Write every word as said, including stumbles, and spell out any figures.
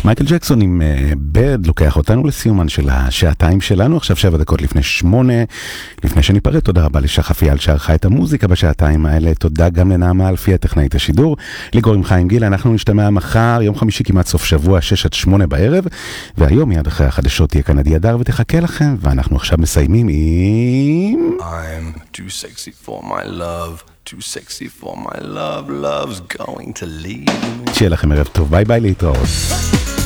מייקל ג'קסון עם ברד לוקח אותנו לסיומן של השעתיים שלנו, עכשיו שבע דקות לפני שמונה. לפני שניפרד, תודה רבה לשחף אייל שערכה את המוזיקה בשעתיים האלה, תודה גם לנעמה אלפי הטכנאית השידור, לגור עם חיים גיל. אנחנו נשתמע מחר, יום חמישי כמעט סוף שבוע, שש עד שמונה בערב, והיום מיד אחרי החדשות תהיה כאן עדי אדר ותחכה לכם, ואנחנו עכשיו מסיימים עם... I'm too sexy for my love, too sexy for my love, love's going to leave. שיהיה לכם ערב טוב, ביי ביי, להתראות.